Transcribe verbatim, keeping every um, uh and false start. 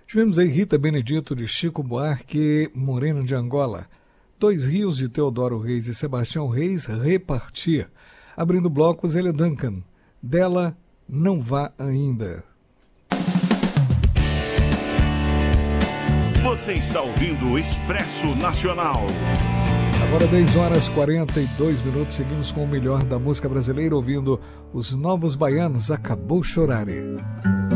Tivemos aí Rita Benedito de Chico Buarque, Moreno de Angola. Dois Rios de Teodoro Reis e Sebastião Reis, Repartir. Abrindo o bloco, Zélia Duncan. Dela, Não Vá Ainda. Você está ouvindo o Expresso Nacional. Agora dez horas e quarenta e dois minutos, seguimos com o melhor da música brasileira, ouvindo Os Novos Baianos, Acabou Chorare.